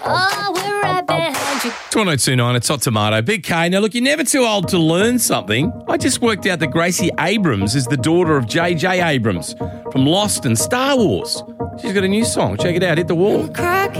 Oh, we're right behind you. 1029, it's Hot Tomato. Big K. Now, look, you're never too old to learn something. I just worked out that Gracie Abrams is the daughter of J.J. Abrams from Lost and Star Wars. She's got a new song. Check it out. Hit the wall. Crack